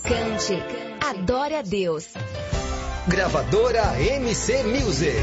Cante, adore a Deus. Gravadora MC Music.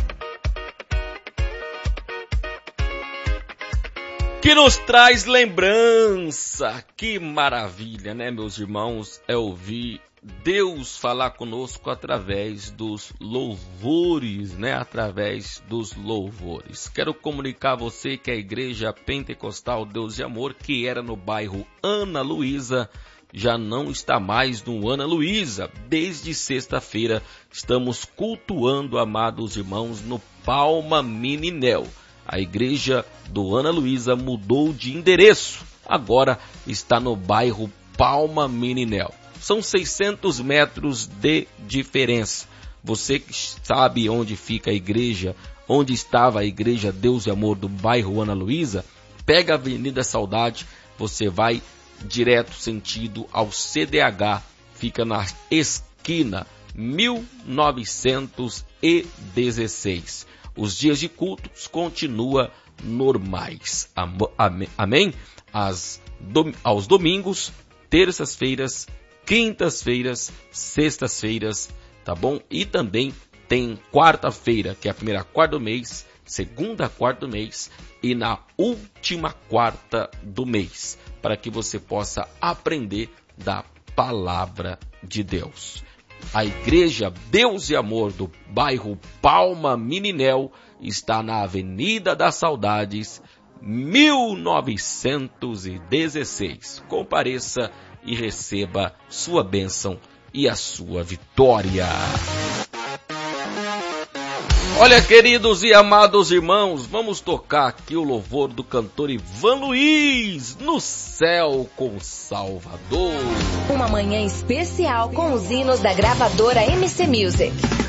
Que nos traz lembrança. Que maravilha, né, meus irmãos? É ouvir Deus falar conosco através dos louvores, né? Através dos louvores. Quero comunicar a você que a Igreja Pentecostal Deus e Amor, que era no bairro Ana Luísa, já não está mais no Ana Luísa. Desde sexta-feira estamos cultuando, amados irmãos, no Palma Meninel. A igreja do Ana Luísa mudou de endereço. Agora está no bairro Palma Meninel. São 600 metros de diferença. Você que sabe onde fica a igreja, onde estava a igreja Deus e Amor do bairro Ana Luísa, pega a Avenida Saudade, você vai direto sentido ao CDH. Fica na esquina 1916. Os dias de cultos continuam normais. Amém? Aos domingos, terças-feiras, quintas-feiras, sextas-feiras, tá bom? E também tem quarta-feira, que é a primeira quarta do mês, segunda quarta do mês e na última quarta do mês, para que você possa aprender da palavra de Deus. A Igreja Deus e Amor do bairro Palma Meninel está na Avenida das Saudades, 1916. Compareça e receba sua bênção e a sua vitória. Olha, queridos e amados irmãos, vamos tocar aqui o louvor do cantor Ivan Luiz, No Céu com Salvador. Uma manhã especial com os hinos da gravadora MC Music.